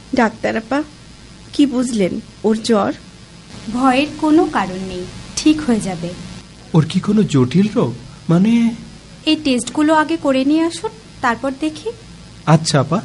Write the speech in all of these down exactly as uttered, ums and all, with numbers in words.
Doctor আপা, কি বুঝলেন? ওর জ্বর? ভয়ের কোনো কারণ নেই, ঠিক হয়ে যাবে। ওর কি কোনো জটিল রোগ? মানে এই টেস্টগুলো আগে করে নিয়ে আসুন, তারপর দেখি। আচ্ছা আপা।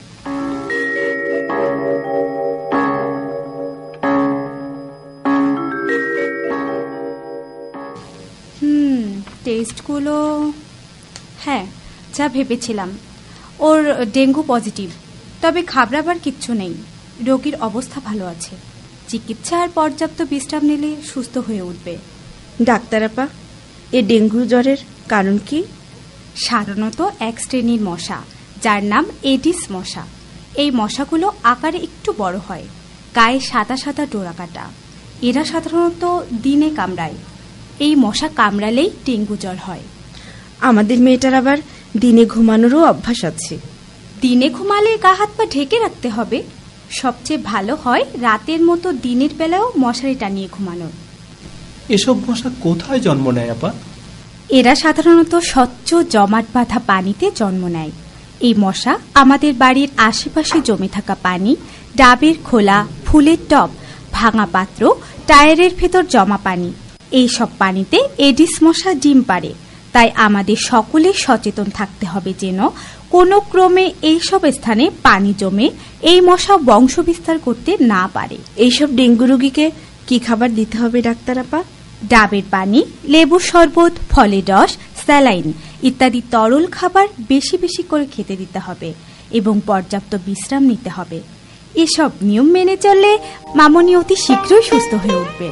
হুম টেস্টগুলো হ্যাঁ যা ভেবেছিলাম, ওর ডেঙ্গু পজিটিভ। তবে ঘাবড়াবার কিচ্ছু নেই, রোগীর অবস্থা ভালো আছে। চিকিৎসা আর পর্যাপ্ত বিশ্রাম নিলে সুস্থ হয়ে উঠবে। ডাক্তার আপা, এ ডেঙ্গু জ্বরের কারণ কি? সাধারণত এক শ্রেণীর মশা, যার নাম এডিস মশা। এই মশাগুলো আকারে একটু বড় হয়, গায়ে সাদা সাদা ডোরা কাটা। এরা সাধারণত দিনে কামড়ায়। এই মশা কামড়ালেই ডেঙ্গু জ্বর হয়। আমাদের মেয়েটার আবার দিনে ঘুমানোরও অভ্যাস আছে। দিনে ঘুমালে গা হাত পা ঢেকে রাখতে হবে। সবচেয়ে ভালো হয় রাতের মতো দিনের বেলাও মশারি টানিয়ে ঘুমানো। এসব মশা কোথায় জন্ম নেয় আপা? এরা সাধারণত স্বচ্ছ জমাট বাঁধা পানিতে জন্ম নেয়। এই মশা আমাদের বাড়ির আশেপাশে জমে থাকা পানি, ডাবের খোলা, ফুলের টব, ভাঙা পাত্র, টায়ারের ভেতর জমা পানি, এই সব পানিতে এডিস মশা ডিম পাড়ে। তাই আমাদের সকলে সচেতন থাকতে হবে যেন কোনো ক্রমে এইসব স্থানে পানি জমে এই মশা বংশ বিস্তার করতে না পারে। এইসব ডেঙ্গু রোগীকে কি খাবার দিতে হবে ডাক্তার আপা? ডাবের পানি, লেবুর শরবত, ফলের রস, স্যালাইন ইত্যাদি তরল খাবার বেশি বেশি করে খেতে দিতে হবে এবং পর্যাপ্ত বিশ্রাম নিতে হবে। এসব নিয়ম মেনে চললে মামনি অতি শীঘ্রই সুস্থ হয়ে উঠবে।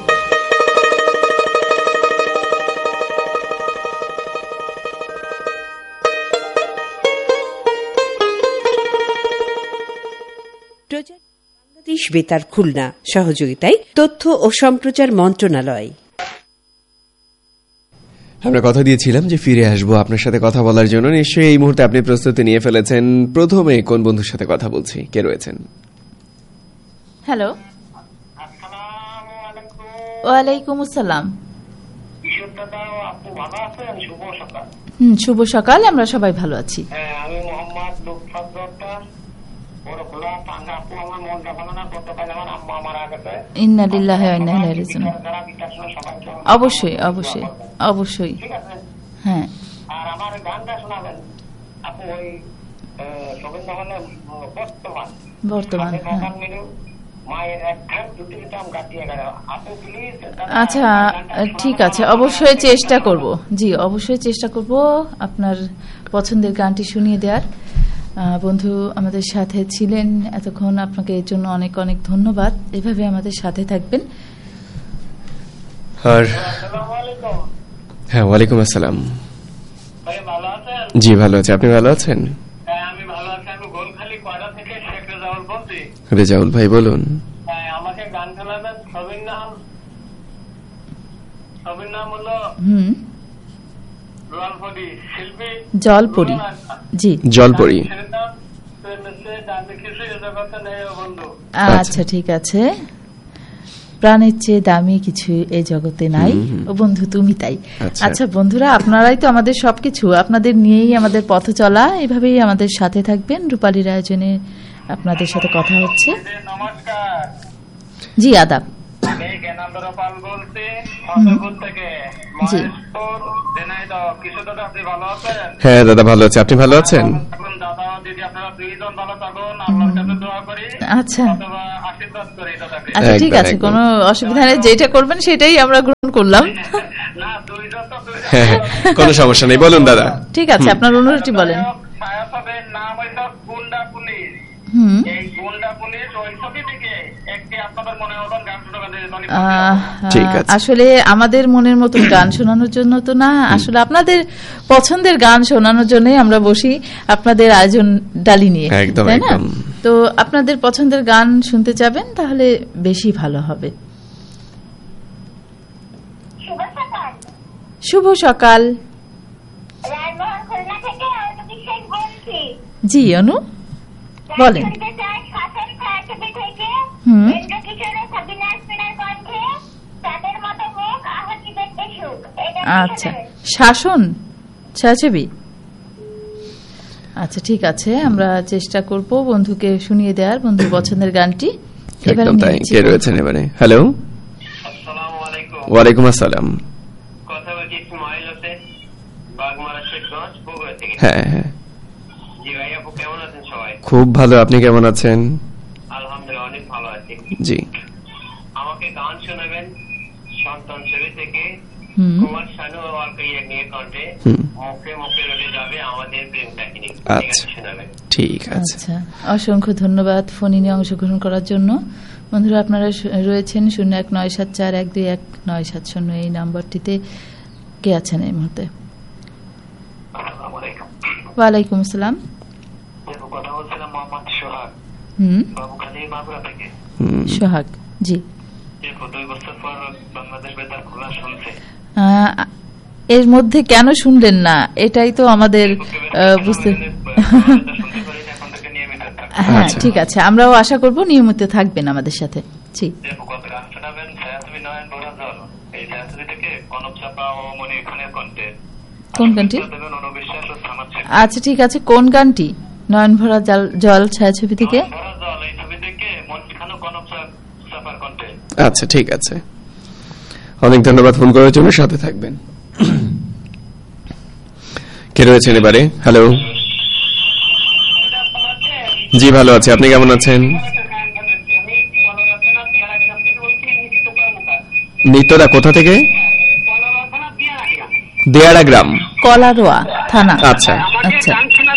বাংলাদেশ বেতার খুলনা সহযোগিতায় তথ্য ও সম্প্রচার মন্ত্রণালয়। আমরা কথা দিয়েছিলাম যে ফিরে আসবো আপনার সাথে কথা বলার জন্য। নিশ্চয়ই এই মুহূর্তে আপনি প্রস্তুতি নিয়ে ফেলেছেন। প্রথমে কোন বন্ধুর সাথে কথা বলছি, কে রয়েছেন? হ্যালো, ওয়ালাইকুম আসসালাম। হুম শুভ সকাল, আমরা সবাই ভালো আছি। আমি মোহাম্মদ লুৎফর দত্তার। ইন্না লিল্লাহি ওয়া ইন্না ইলাইহি রাজিউন। অবশ্যই অবশ্যই অবশ্যই হ্যাঁ। আর আমার গানটা শোনাবেন আপু, ওই সবিন্দ্রবনে বর্তমান বর্তমান মায়ের এক ঘাট দুটি দাম কাটিয়ে গেল আপু প্লিজ। আচ্ছা ঠিক আছে, অবশ্যই চেষ্টা করব। জি অবশ্যই চেষ্টা করব আপনার পছন্দের গানটি শুনিয়ে দেওয়ার। বন্ধু আমাদের সাথে ছিলেন এতক্ষণ, আপনাকে এর জন্য অনেক অনেক ধন্যবাদ। এভাবে আমাদের সাথে থাকবেন। আর হ্যাঁ ওয়ালাইকুম আসসালাম। জি ভালো আছি, আপনি ভালো আছেন? আমি ভালো আছি। আমি গোলখালি কয়টা থেকে শেখ রেজাউল বলছি। রেজাউল ভাই বলুন। আমাকে গান শোনাবেন। ছবির নাম ছবির নাম হলো হুম জলপরি। শিল্পী জলপরি। জি জলপরি। আচ্ছা ঠিক আছে। প্রাণের চেয়ে দামি কিছু এই জগতে নাই, ও বন্ধু তুমি তাই। আচ্ছা বন্ধুরা, আপনারাই তো আমাদের সবকিছু, আপনাদের নিয়েই আমাদের পথ চলা। এভাবেই আমাদের সাথে থাকবেন। রূপালীর আয়োজনে আপনাদের সাথে কথা হচ্ছে। জি আদাব। হ্যাঁ দাদা ভালো আছে, আপনি ভালো আছেন? আচ্ছা আচ্ছা ঠিক আছে, কোনো অসুবিধা নেই। যেটা করবেন সেটাই আমরা গ্রহণ করলাম। কোনো সমস্যা নেই, বলুন দাদা। ঠিক আছে, আপনার অনুরোধটি বলেন। আসলে আমাদের মনের মতন গান শোনানোর জন্য তো না, আসলে আপনাদের পছন্দের গান শোনানোর জন্যই আমরা বসি আপনাদের আয়োজন ডালি নিয়ে, তাই না? তো আপনাদের পছন্দের গান শুনতে চাবেন তাহলে বেশি ভালো হবে। শুভ সকাল। জি অনু বলেন। হুম আচ্ছা, শাসন ছায়াছবি। আচ্ছা ঠিক আছে, আমরা চেষ্টা করব বন্ধুকে শুনিয়ে দেওয়ার বন্ধুর পছন্দের গানটি। একদম তাই। কে রয়েছেন এবারে? হ্যালো, আসসালামু আলাইকুম। ওয়ালাইকুম আসসালাম। কথা বলছি ইসমাইল হোসেন, বাগমারা শেখগঞ্জ, বগুড়া থেকে। হ্যাঁ হ্যাঁ, জি ভাই, আপু কেমন আছেন সবাই? খুব ভালো, আপনি কেমন আছেন? আলহামদুলিল্লাহ, অনেক ভালো আছি। জি, আমাকে গান শোনাবেন সন্তান ছবি থেকে, হুম কুমার শানু ও আলকাইয়া নিয়ে কণ্ঠে, মুখে মুখে রটে যাবে আমাদের প্রেম কাহিনী। আচ্ছা। শোনাবেন। ঠিক আছে। আচ্ছা, অসংখ্য ধন্যবাদ ফোনে অংশগ্রহণ করার জন্য। বন্ধুরা, আপনারা শু- রয়েছেন শূন্য এক নয় সাত চার এক দুই এক নয় সাত শূন্য এই নাম্বারটিতে। কে আছেন এই মুহূর্তে? আসসালামু আলাইকুম। ওয়ালাইকুম আসসালাম। দেখো, কথা বলছিলাম মোহাম্মদ সোহাগ, হুম বাবুখালী, মাগুরা থেকে। হুম, সোহাগ জি। দেখো, দুই বছর পর বাংলাদেশ বেতার খোলা শুনছে। আহ, এর মধ্যে কেন শুনলেন না, এটাই তো আমাদের আহ, বুঝতে। শুনতে পারি না, এখন থেকে নিয়মিত থাকবে। হ্যাঁ আচ্ছা। ঠিক আছে, আমরাও আশা করব নিয়মিত থাকবেন আমাদের সাথে। জি, দেখো, কত গান শোনাবেন ছায়াছবি নয়ন ভরা জল, এই ছায়াছবি থেকে কনক চাপা ও মনির খানের কণ্ঠে। কোন গানটি? দেবেন অনুবিশ্বাস ও সামাদ শেখ। আচ্ছা ঠিক আছে, কোন গানটি? নয়ন ভরা জাল- জল ছায়াছবি থেকে। নয়ন ভরা জল এই ছবি থেকে মনির খান ও কনক চা- চাপার কণ্ঠে। আচ্ছা ঠিক আছে, অনেক ধন্যবাদ ফোন করার জন্য, সাথে থাকবেন। কে রয়েছেন এবারে? হ্যালো, জি ভালো আছি, আপনি কেমন আছেন? নিত্যদা কোথা থেকে? দেয়াড়া গ্রাম, কলারোয়া থানা। আচ্ছা আচ্ছা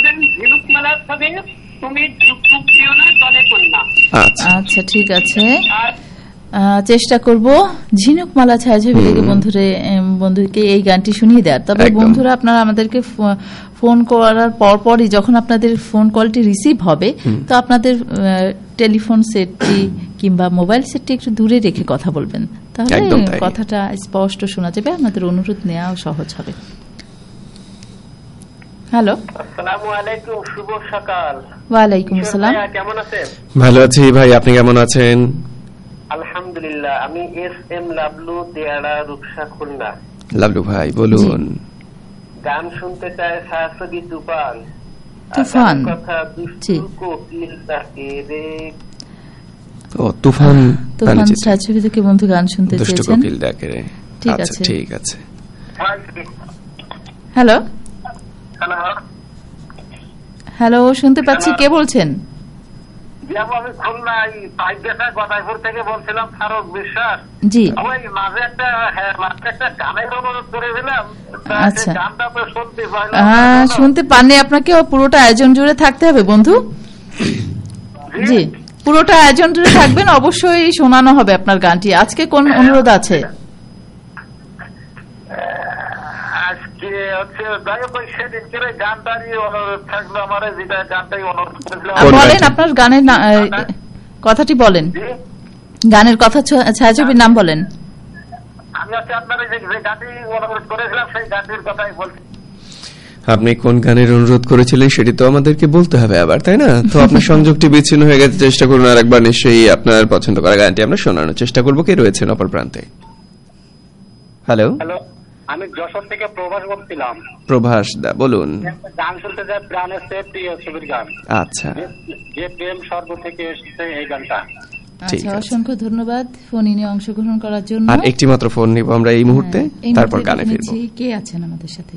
আচ্ছা আচ্ছা ঠিক আছে, আহ, চেষ্টা করব ঝিনুকমালা ছায়াছবি থেকে বন্ধুরে এম, বন্ধুকে এই গানটি শুনিয়ে দেওয়ার। তবে একদম। বন্ধুরা, আপনারা আমাদেরকে ফো- ফোন করার পরপরই যখন আপনাদের ফোন কলটি রিসিভ হবে, তো আপনাদের আহ, টেলিফোন সেটটি কিংবা মোবাইল সেটটি একটু দূরে রেখে কথা বলবেন, তাহলে একদম তাই। কথাটা স্পষ্ট শোনা যাবে, আমাদের অনুরোধ নেওয়াও সহজ হবে। হ্যালো, আসসালামু আলাইকুম, শুভ সকাল। ওয়ালাইকুম আসসালাম। ভাইয়া, কেমন আছেন? ভালো আছি ভাই, আপনি কেমন আছেন? আলহামদুলিল্লাহ, আমি এস এম লাবলু, দেয়াড়া, রূপসা, খুলনা। লাবলু ভাই বলুন। গান শুনতে চায় ছায়াছবি তুফান। তুফান। আর গানের কথা জি। দুষ্টু কোকিল তাকে রে। ও তুফান, তুফান গানের চিত্র। ছায়াছবি থেকে বন্ধু গান শুনতে দুষ্ট চেয়েছেন। কোকিল ডাকে রে। ঠিক আচ্ছা আছে। ঠিক আছে। হ্যালো, হ্যালো, হ্যালো, শুনতে পাচ্ছি, কে বলছেন? যেমন আমি খুলনায় পাইপেটা গদাইপুর থেকে বলছিলাম, ফারুক বিশ্বাস। জি, ওই মাঝে একটা হ্যাঁ, মাঝে একটা গানের অনুরোধ করেছিলাম, তা আচ্ছা। সেই গানটা তো শুনতে পাইলাম হ্যাঁ, না। শুনতে পাননি, আপনাকে পুরোটা আয়োজন জুড়ে থাকতে হবে বন্ধু। জি, পুরোটা আয়োজন জুড়ে থাকবেন, অবশ্যই শোনানো হবে আপনার গানটি। আজকে কোন অনুরোধ আছে? আজকে হচ্ছে যাই হোক, ওই সেদিনকের ওই গানটারই অনুরোধ থাকলো আমার, যেটা গানটাই অনুরোধ করেছিলাম। আহ, কোন বলেন গানটি? আপনার গানের না- আহ, কথাটি বলেন, জি, গানের কথা, ছ- ছায়াছবির নাম বলেন। আমি হচ্ছে আপনার এই যে যে গানটি অনুরোধ করেছিলাম, সেই গানটির কথাই বলছি। আপনি কোন গানের অনুরোধ করেছিলেন সেটি তো আমাদেরকে বলতে হবে আবার, তাই না? তো আপনার সংযোগটি বিচ্ছিন্ন হয়ে গেছে, চেষ্টা করুন আর একবার, নিশ্চয়ই আপনার পছন্দ করা গানটি আমরা শোনানোর চেষ্টা করবো। কে রয়েছেন অপর প্রান্তে? হ্যালো, হ্যালো, আমি যশোর থেকে প্রভাস বলছিলাম। প্রভাস দা বলুন। একটা গান শুনতে যায়, প্রাণের চেয়ে প্রিয় ছবির গান, আচ্ছা যে- যে প্রেম স্বর্গ থেকে এসেছে, এই গানটা। ঠিক আচ্ছা, আছে। অসংখ্য ধন্যবাদ ফোনে অংশগ্রহণ করার জন্য। আর একটি মাত্র ফোন নিব আমরা এই মুহূর্তে, হ্যাঁ, এই তারপর মুহূর্তে গানে দেখে ফিরবো। নিচ্ছি কে আছেন আমাদের সাথে।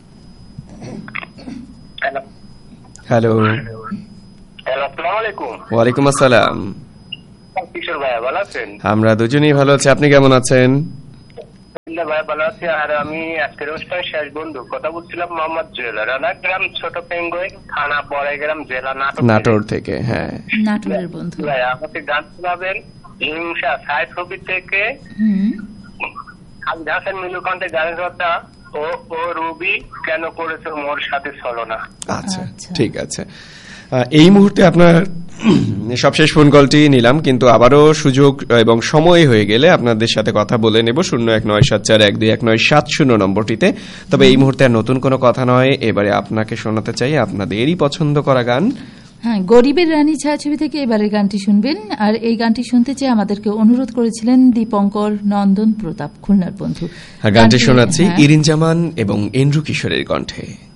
হ্যালো, হ্যালো, হ্যালো, আসসালামু আলাইকুম। ওয়ালাইকুম আসসালাম। কিশোর ভাইয়া, ভালো আছেন? আমরা দুজনেই ভালো আছি, আপনি কেমন আছেন? আলহামদুলিল্লাহ ভাইয়া, ভালো আছি। আর আমি আজকের অনুষ্ঠানের শেষ বন্ধু, কথা বলছিলাম মোহাম্মদ জুয়েল, রানাগ্রাম, ছোট পেঙ্গুইন থানা, বড়াইগ্রাম জেলা, নাটোর। নাটোর থেকে। হ্যাঁ, নাটোরের বন্ধু। ভাইয়া, আমাকে গান শোনাবেন হিংসা ছায়াছবি থেকে, হুম খালিদ হাসান মিলু কণ্ঠে গানের কথা, ও ও রুবি কেন করেছো মোর সাথে চলো না। আচ্ছা আচ্ছা। ঠিক আছে। আহ, এই মুহূর্তে আপনার সবশেষ ফোন কলটি নিলাম, কিন্তু আবারও সুযোগ এবং সময় হয়ে গেলে আপনাদের সাথে কথা বলে নেব শূন্য এক নয় সাত চার এক দুই এক নয় সাত শূন্য নম্বরটিতে। তবে এই মুহূর্তে আর নতুন কোনো কথা নয়, এবারে আপনাকে শোনাতে চাই আপনাদেরই পছন্দ করা গান। হ্যাঁ, গরিবের রানী ছায়াছবি থেকে এবারের গানটি শুনবেন। আর এই গানটি শুনতে চেয়ে আমাদেরকে অনুরোধ করেছিলেন দীপঙ্কর নন্দন প্রতাপ, খুলনার বন্ধু। আর গানটি গানটি- শোনাচ্ছি হ্যাঁ। ইরিন জামান এবং এন্ড্রু কিশোরের কণ্ঠে।